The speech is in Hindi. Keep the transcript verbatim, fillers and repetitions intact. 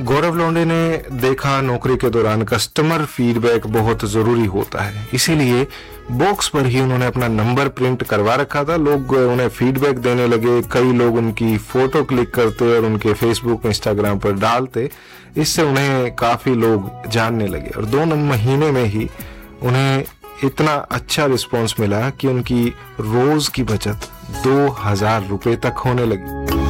गौरव लोंढे ने देखा नौकरी के दौरान कस्टमर फीडबैक बहुत ज़रूरी होता है, इसीलिए बॉक्स पर ही उन्होंने अपना नंबर प्रिंट करवा रखा था। लोग उन्हें फीडबैक देने लगे, कई लोग उनकी फ़ोटो क्लिक करते और उनके फेसबुक इंस्टाग्राम पर डालते। इससे उन्हें काफ़ी लोग जानने लगे और दो महीने में ही उन्हें इतना अच्छा रिस्पॉन्स मिला कि उनकी रोज़ की बचत दो हज़ार रुपये तक होने लगी।